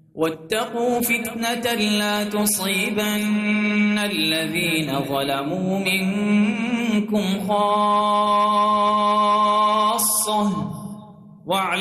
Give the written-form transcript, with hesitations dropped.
واتقوا فتنة لا تصيبن الذين ظلموا منكم خاصة